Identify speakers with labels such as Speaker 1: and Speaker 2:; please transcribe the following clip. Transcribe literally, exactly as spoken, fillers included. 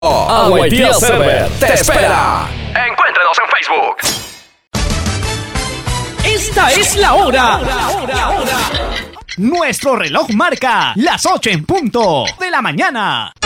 Speaker 1: Agua y Tía Server te espera. Encuéntrenos en Facebook.
Speaker 2: Esta es la hora. Nuestro reloj marca las ocho en punto de la mañana.